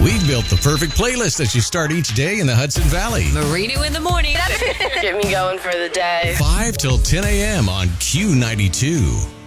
We built the perfect playlist as you start each day in the Hudson Valley. Marino in the morning. Get me going for the day. 5 till 10 a.m. on Q92.